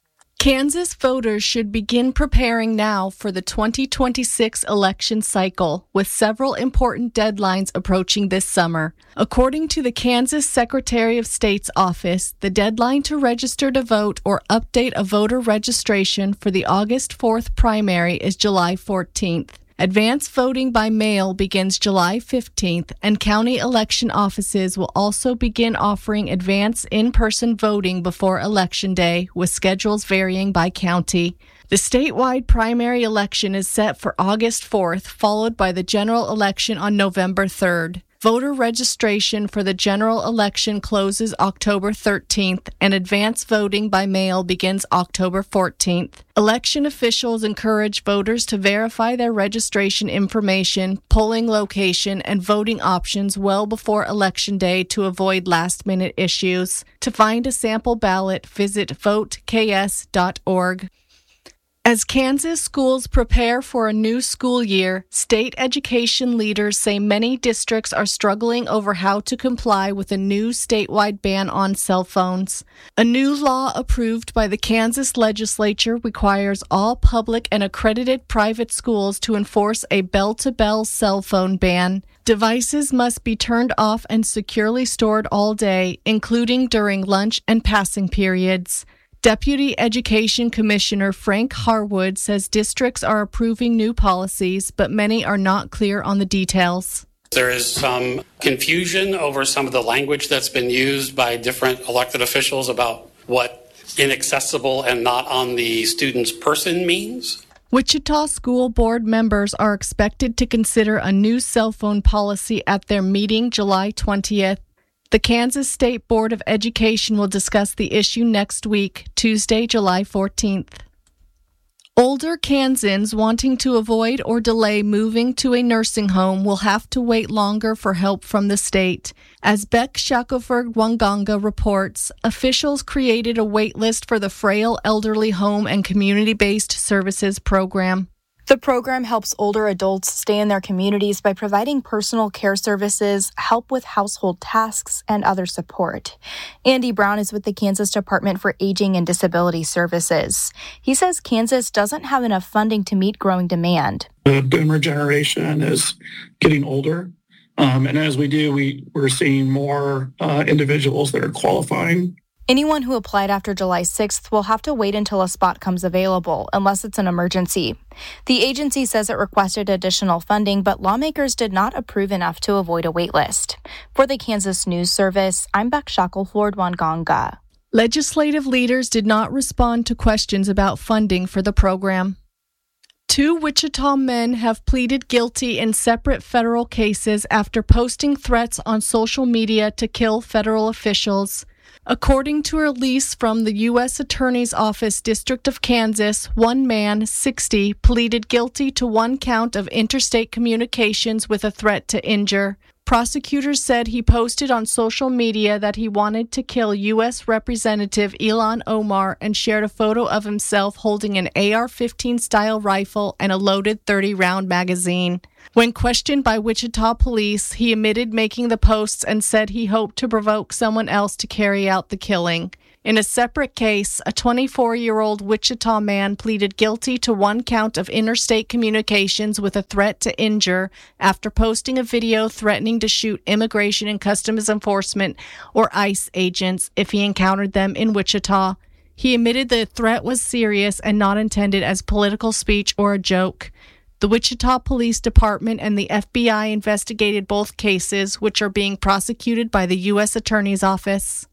Kansas voters should begin preparing now for the twenty twenty-six election cycle, with several important deadlines approaching this summer. According to the Kansas Secretary of State's office, the deadline to register to vote or update a voter registration for the August fourth primary is July fourteenth. Advance voting by mail begins July fifteenth, and county election offices will also begin offering advance in-person voting before Election Day, with schedules varying by county. The statewide primary election is set for August fourth, followed by the general election on November third. Voter registration for the general election closes October thirteenth, and advance voting by mail begins October fourteenth. Election officials encourage voters to verify their registration information, polling location, and voting options well before Election Day to avoid last-minute issues. To find a sample ballot, visit vote k s dot org. As Kansas schools prepare for a new school year, state education leaders say many districts are struggling over how to comply with a new statewide ban on cell phones. A new law approved by the Kansas legislature requires all public and accredited private schools to enforce a bell-to-bell cell phone ban. Devices must be turned off and securely stored all day, including during lunch and passing periods. Deputy Education Commissioner Frank Harwood says districts are approving new policies, but many are not clear on the details. There is some confusion over some of the language that's been used by different elected officials about what inaccessible and not on the student's person means. Wichita School Board members are expected to consider a new cell phone policy at their meeting July twentieth. The Kansas State Board of Education will discuss the issue next week, Tuesday, July fourteenth. Older Kansans wanting to avoid or delay moving to a nursing home will have to wait longer for help from the state. As Beck Shackelford Wanganga reports, officials created a wait list for the Frail Elderly Home and Community-Based Services Program. The program helps older adults stay in their communities by providing personal care services, help with household tasks, and other support. Andy Brown is with the Kansas Department for Aging and Disability Services. He says Kansas doesn't have enough funding to meet growing demand. The boomer generation is getting older, um, and as we do, we, we're seeing more uh, individuals that are qualifying. Anyone who applied after July sixth will have to wait until a spot comes available, unless it's an emergency. The agency says it requested additional funding, but lawmakers did not approve enough to avoid a wait list. For the Kansas News Service, I'm Beck Shackelford Wanganga. Legislative leaders did not respond to questions about funding for the program. Two Wichita men have pleaded guilty in separate federal cases after posting threats on social media to kill federal officials. According to a release from the U S Attorney's Office, District of Kansas, one man, sixty, pleaded guilty to one count of interstate communications with a threat to injure. Prosecutors said he posted on social media that he wanted to kill U S Representative Ilhan Omar and shared a photo of himself holding an A R fifteen style rifle and a loaded thirty round magazine. When questioned by Wichita police, he admitted making the posts and said he hoped to provoke someone else to carry out the killing. In a separate case, a twenty-four-year-old Wichita man pleaded guilty to one count of interstate communications with a threat to injure after posting a video threatening to shoot Immigration and Customs Enforcement, or ICE, agents if he encountered them in Wichita. He admitted the threat was serious and not intended as political speech or a joke. The Wichita Police Department and the F B I investigated both cases, which are being prosecuted by the U S Attorney's Office.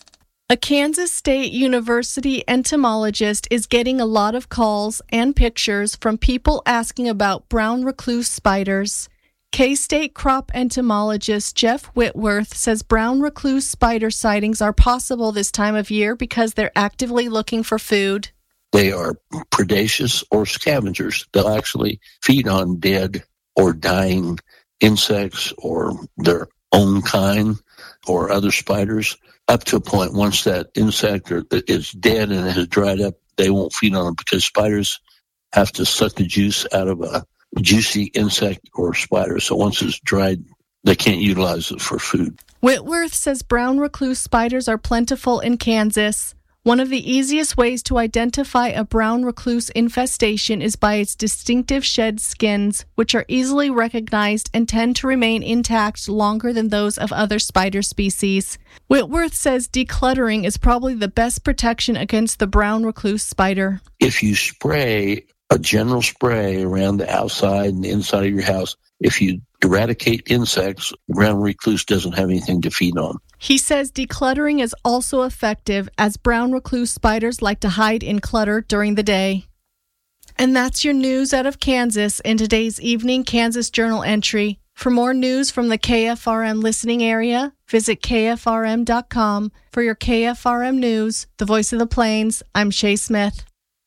A Kansas State University entomologist is getting a lot of calls and pictures from people asking about brown recluse spiders. K-State crop entomologist Jeff Whitworth says brown recluse spider sightings are possible this time of year because they're actively looking for food. They are predaceous or scavengers. They'll actually feed on dead or dying insects or their own kind or other spiders. Up to a point, once that insect or is dead and it has dried up, they won't feed on it because spiders have to suck the juice out of a juicy insect or spider. So once it's dried, they can't utilize it for food. Whitworth says brown recluse spiders are plentiful in Kansas. One of the easiest ways to identify a brown recluse infestation is by its distinctive shed skins, which are easily recognized and tend to remain intact longer than those of other spider species. Whitworth says decluttering is probably the best protection against the brown recluse spider. If you spray a general spray around the outside and the inside of your house, if you eradicate insects, brown recluse doesn't have anything to feed on. He says decluttering is also effective, as brown recluse spiders like to hide in clutter during the day. And that's your news out of Kansas in today's Evening Kansas Journal entry. For more news from the K F R M listening area, visit K F R M dot com. For your K F R M News, the voice of the Plains, I'm Shay Smith.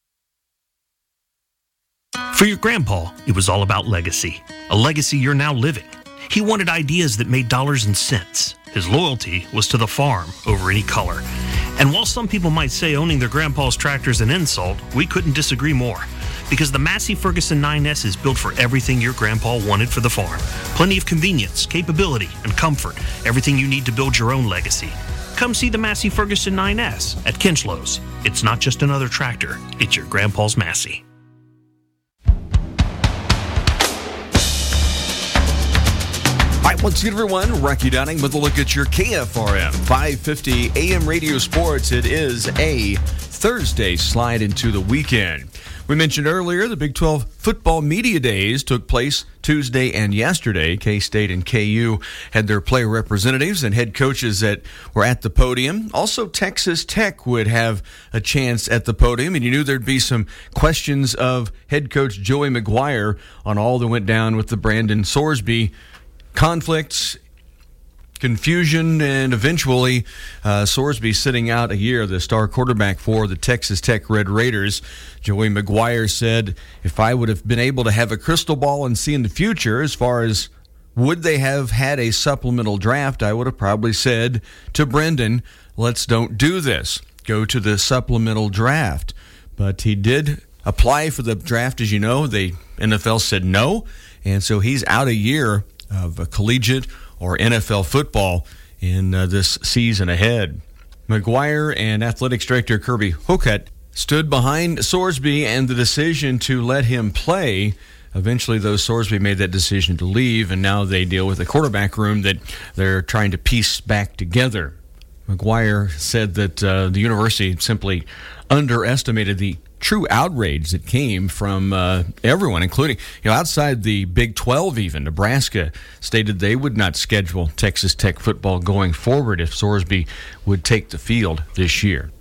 For your grandpa, it was all about legacy, a legacy you're now living. He wanted ideas that made dollars and cents. His loyalty was to the farm over any color. And while some people might say owning their grandpa's tractor is an insult, we couldn't disagree more. Because the Massey Ferguson nine S is built for everything your grandpa wanted for the farm. Plenty of convenience, capability, and comfort. Everything you need to build your own legacy. Come see the Massey Ferguson nine S at Kinchlows. It's not just another tractor, it's your grandpa's Massey. All right, once again, everyone, Rocky Downing with a look at your K F R M five fifty A M Radio Sports. It is a Thursday slide into the weekend. We mentioned earlier the Big twelve football media days took place Tuesday and yesterday. K-State and K U had their player representatives and head coaches that were at the podium. Also, Texas Tech would have a chance at the podium, and you knew there'd be some questions of head coach Joey McGuire on all that went down with the Brandon Sorsby conflicts, confusion, and eventually uh, Sorsby sitting out a year, the star quarterback for the Texas Tech Red Raiders. Joey McGuire said, if I would have been able to have a crystal ball and see in the future as far as would they have had a supplemental draft, I would have probably said to Brendan, let's don't do this. Go to the supplemental draft. But he did apply for the draft, as you know. The N F L said no, and so he's out a year of a collegiate or N F L football in uh, this season ahead. McGuire and Athletics Director Kirby Hocutt stood behind Sorsby and the decision to let him play. Eventually, though, Sorsby made that decision to leave, and now they deal with a quarterback room that they're trying to piece back together. McGuire said that uh, the university simply underestimated the true outrage that came from uh, everyone, including, you know, outside the Big twelve even. Nebraska stated they would not schedule Texas Tech football going forward if Sorsby would take the field this year.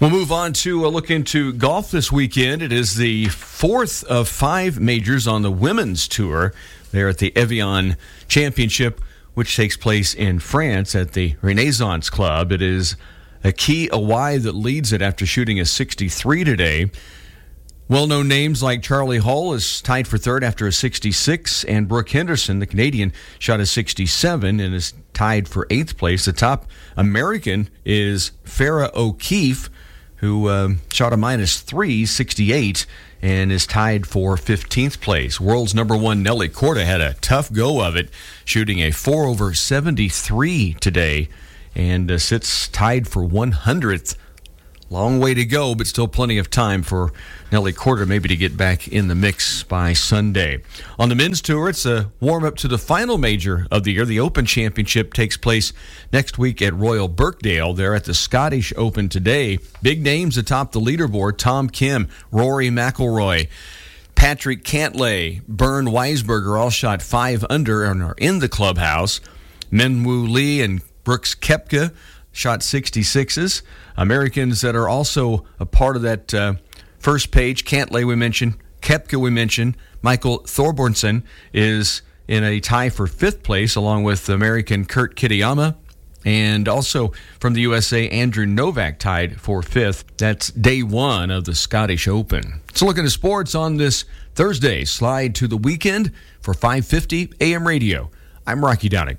We'll move on to a look into golf this weekend. It is the fourth of five majors on the women's tour there at the Evian Championship, which takes place in France at the Renaissance Club. It is Aki Awai that leads it after shooting a sixty-three today. Well-known names like Charlie Hull is tied for third after a sixty-six, and Brooke Henderson, the Canadian, shot a sixty-seven and is tied for eighth place. The top American is Farrah O'Keefe, who um, shot a minus three, sixty-eight, and is tied for fifteenth place. World's number one Nelly Korda had a tough go of it, shooting a four over seventy-three today, and uh, sits tied for one hundredth. Long way to go, but still plenty of time for Nelly Korda maybe to get back in the mix by Sunday. On the men's tour, it's a warm-up to the final major of the year. The Open Championship takes place next week at Royal Birkdale. They're at the Scottish Open today. Big names atop the leaderboard: Tom Kim, Rory McIlroy, Patrick Cantlay, Bern Weisberger all shot five under and are in the clubhouse. Minwoo Lee and Brooks Koepka shot sixty-sixes. Americans that are also a part of that uh, first page: Cantlay we mentioned, Koepka we mentioned. Michael Thorbjornsen is in a tie for fifth place, along with American Kurt Kitayama. And also from the U S A, Andrew Novak tied for fifth. That's day one of the Scottish Open. So looking at sports on this Thursday, slide to the weekend for five fifty A M radio. I'm Rocky Downing.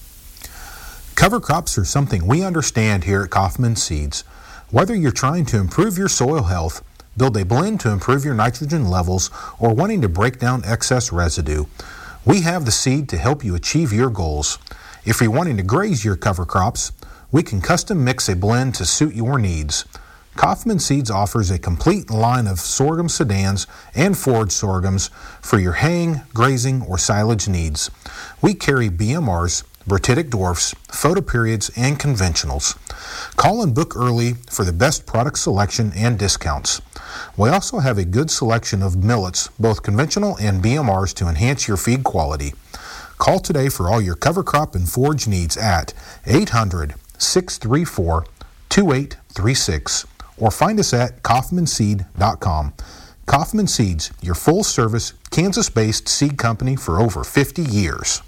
Cover crops are something we understand here at Kaufman Seeds. Whether you're trying to improve your soil health, build a blend to improve your nitrogen levels, or wanting to break down excess residue, we have the seed to help you achieve your goals. If you're wanting to graze your cover crops, we can custom mix a blend to suit your needs. Kaufman Seeds offers a complete line of sorghum sedans and forage sorghums for your haying, grazing, or silage needs. We carry B M Rs, Bratitic dwarfs, photoperiods, and conventionals. Call and book early for the best product selection and discounts. We also have a good selection of millets, both conventional and B M Rs, to enhance your feed quality. Call today for all your cover crop and forage needs at eight hundred, six three four, two eight three six or find us at kaufman seed dot com. Kaufman Seeds, your full-service, Kansas-based seed company for over fifty years.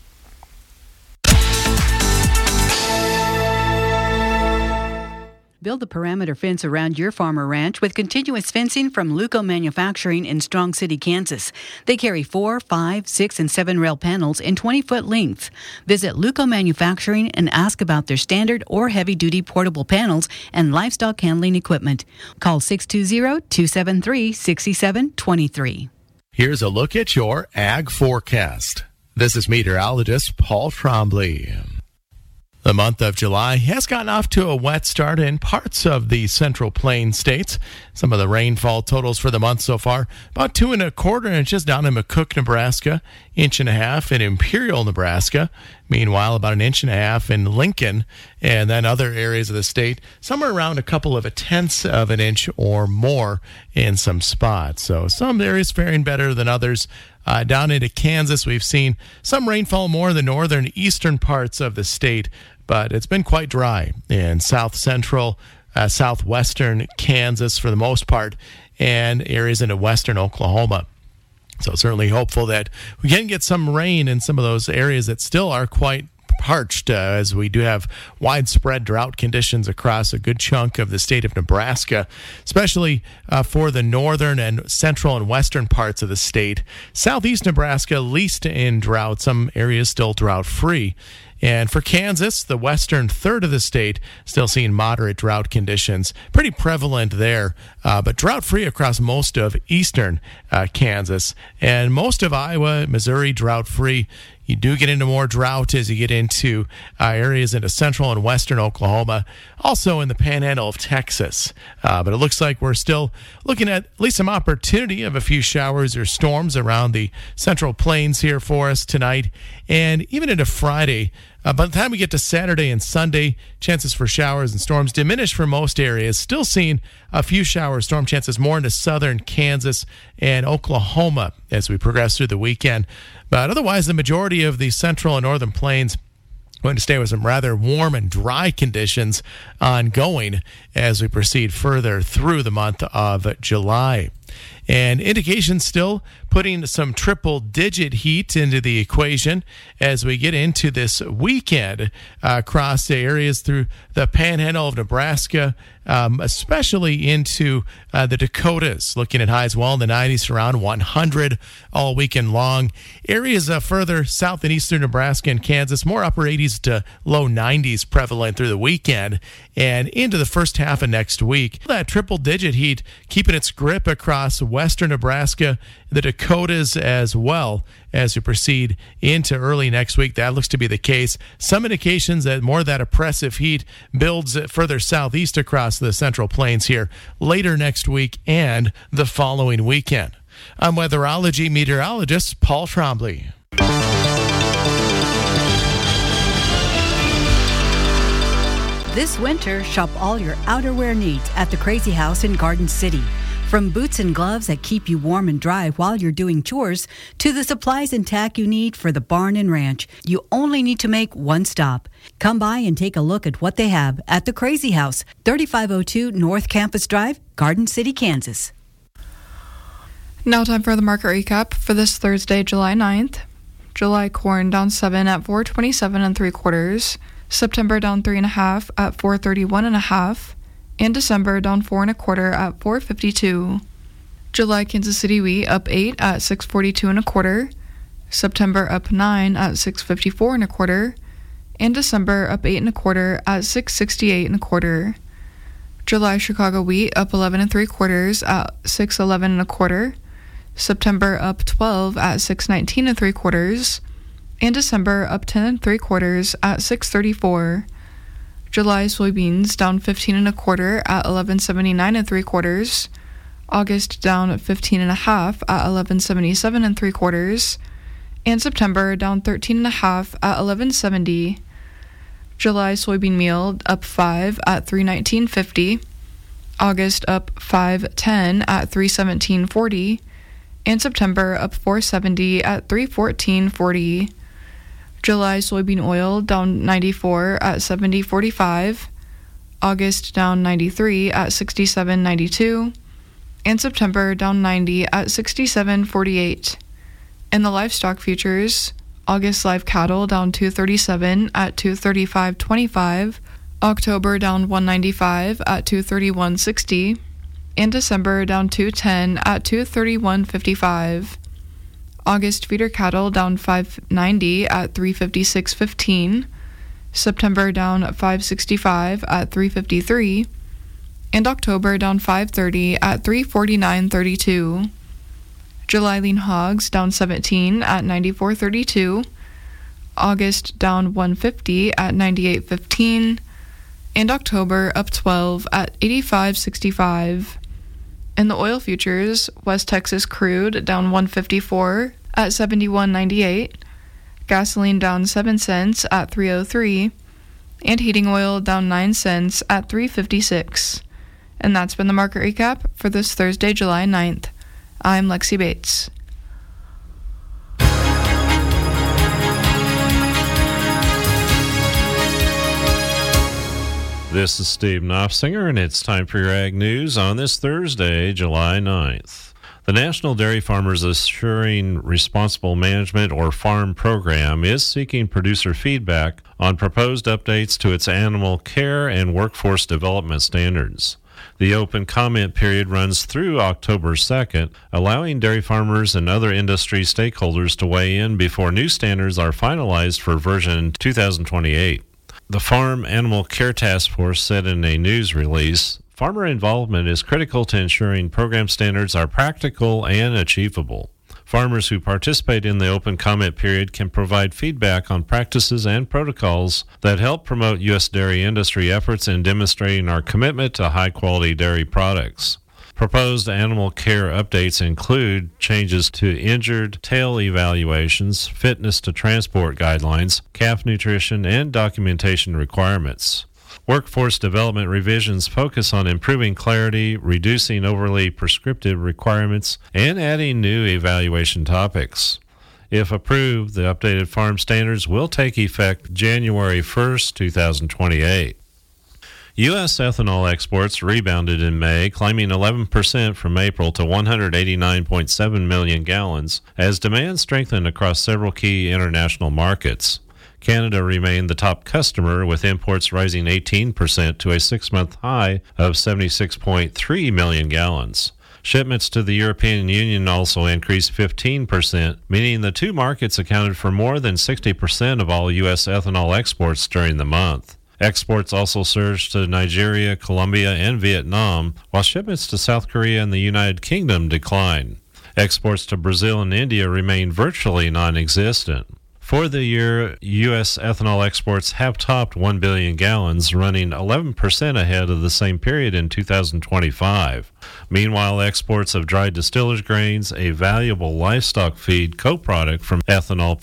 Build a perimeter fence around your farm or ranch with continuous fencing from Luco Manufacturing in Strong City, Kansas. They carry four, five, six, and seven rail panels in twenty-foot lengths. Visit Luco Manufacturing and ask about their standard or heavy-duty portable panels and livestock handling equipment. Call six two zero, two seven three, six seven two three. Here's a look at your ag forecast. This is meteorologist Paul Trombley. The month of July has gotten off to a wet start in parts of the Central Plains states. Some of the rainfall totals for the month so far: about two and a quarter inches down in McCook, Nebraska, inch and a half in Imperial, Nebraska. Meanwhile, about an inch and a half in Lincoln, and then other areas of the state, somewhere around a couple of a tenths of an inch or more in some spots. So some areas faring better than others. Uh, down into Kansas, we've seen some rainfall more in the northern eastern parts of the state, but it's been quite dry in south central, uh, southwestern Kansas for the most part, and areas into western Oklahoma. So certainly hopeful that we can get some rain in some of those areas that still are quite parched, uh, as we do have widespread drought conditions across a good chunk of the state of Nebraska, especially uh, for the northern and central and western parts of the state. Southeast Nebraska, least in drought, some areas still drought-free. And for Kansas, the western third of the state, still seeing moderate drought conditions. Pretty prevalent there, uh, but drought-free across most of eastern uh, Kansas. And most of Iowa, Missouri, drought-free. You do get into more drought as you get into uh, areas into central and western Oklahoma, also in the panhandle of Texas. Uh, but it looks like we're still looking at at least some opportunity of a few showers or storms around the Central Plains here for us tonight, and even into Friday. Uh, by the time we get to Saturday and Sunday, chances for showers and storms diminish for most areas. Still seeing a few shower storm chances more into southern Kansas and Oklahoma as we progress through the weekend. But otherwise, the majority of the central and northern plains Going to stay with some rather warm and dry conditions ongoing as we proceed further through the month of July. And indications still putting some triple-digit heat into the equation as we get into this weekend uh, across the areas through the panhandle of Nebraska, um, especially into uh, the Dakotas. Looking at highs well in the nineties, around one hundred all weekend long. Areas uh, further south and eastern Nebraska and Kansas, more upper eighties to low nineties prevalent through the weekend and into the first half of next week. That triple-digit heat keeping its grip across western Nebraska, the Dakotas as well as we proceed into early next week. That looks to be the case. Some indications that more of that oppressive heat builds further southeast across the Central Plains here later next week and the following weekend. I'm weatherology meteorologist Paul Trombley. This winter, shop all your outerwear needs at the Crazy House in Garden City. From boots and gloves that keep you warm and dry while you're doing chores, to the supplies and tack you need for the barn and ranch, you only need to make one stop. Come by and take a look at what they have at the Crazy House, thirty-five oh two North Campus Drive, Garden City, Kansas. Now time for the market recap for this Thursday, July ninth. July corn down seven at four twenty-seven and three quarters. September down three and a half at four thirty-one and a half. And December down four and a quarter at four fifty-two. July Kansas City wheat up eight at six forty-two and a quarter. September up nine at six fifty-four and a quarter. And December up eight and a quarter at six sixty-eight and a quarter. July Chicago wheat up eleven and three quarters at six eleven and a quarter. September up twelve at six nineteen and three quarters. And December up ten and three quarters at six thirty-four. July soybeans down fifteen and a quarter at eleven seventy-nine and three quarters. August down at fifteen and a half at eleven seventy-seven and three quarters. And September down thirteen and a half at eleven seventy. July soybean meal up five at three nineteen fifty. August up five ten at three seventeen forty. And September up four seventy at three fourteen forty. July soybean oil down ninety-four at seventy forty-five. August down ninety-three at sixty-seven ninety-two. And September down ninety at sixty-seven forty-eight. In the livestock futures, August live cattle down two thirty-seven at two thirty-five twenty-five. October down one ninety-five at two thirty-one sixty. And December down two ten at two thirty-one fifty-five. August feeder cattle down five ninety at three fifty-six fifteen. September down five sixty-five at three fifty-three. And October down five thirty at three forty-nine thirty-two. July lean hogs down seventeen at ninety-four thirty-two. August down one fifty at ninety-eight fifteen. And October up twelve at eighty-five sixty-five. In the oil futures, West Texas crude down one fifty-four at seventy-one ninety-eight, gasoline down seven cents at three oh three, and heating oil down nine cents at three fifty-six. And that's been the market recap for this Thursday, July ninth. I'm Lexi Bates. This is Steve Knopfsinger, and it's time for your Ag News on this Thursday, July ninth. The National Dairy Farmers Assuring Responsible Management, or FARM program, is seeking producer feedback on proposed updates to its animal care and workforce development standards. The open comment period runs through October second, allowing dairy farmers and other industry stakeholders to weigh in before new standards are finalized for version two thousand twenty-eight. The Farm Animal Care Task Force said in a news release, farmer involvement is critical to ensuring program standards are practical and achievable. Farmers who participate in the open comment period can provide feedback on practices and protocols that help promote U S dairy industry efforts in demonstrating our commitment to high-quality dairy products. Proposed animal care updates include changes to injured tail evaluations, fitness to transport guidelines, calf nutrition, and documentation requirements. Workforce development revisions focus on improving clarity, reducing overly prescriptive requirements, and adding new evaluation topics. If approved, the updated farm standards will take effect January first, twenty twenty-eight. U S ethanol exports rebounded in May, climbing eleven percent from April to one hundred eighty-nine point seven million gallons, as demand strengthened across several key international markets. Canada remained the top customer, with imports rising eighteen percent to a six-month high of seventy-six point three million gallons. Shipments to the European Union also increased fifteen percent, meaning the two markets accounted for more than sixty percent of all U S ethanol exports during the month. Exports also surged to Nigeria, Colombia, and Vietnam, while shipments to South Korea and the United Kingdom declined. Exports to Brazil and India remained virtually non-existent. For the year, U S ethanol exports have topped one billion gallons, running eleven percent ahead of the same period in two thousand twenty-five. Meanwhile, exports of dried distillers grains, a valuable livestock feed co-product from ethanol